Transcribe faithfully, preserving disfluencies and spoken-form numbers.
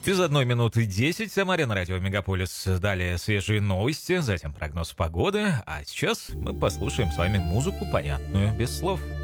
Без одной минуты десять в Самаре на радио Мегаполис. Далее свежие новости, затем прогноз погоды. А сейчас мы послушаем с вами музыку, понятную без слов.